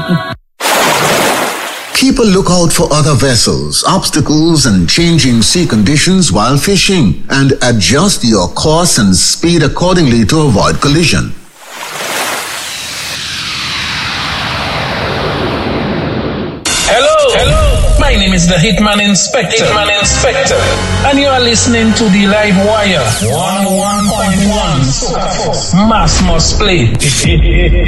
Keep a lookout for other vessels, obstacles, and changing sea conditions while fishing, and adjust your course and speed accordingly to avoid collision. Hello. My name is the Hitman Inspector. And you are listening to the Live Wire 101.1 Mass Must Play.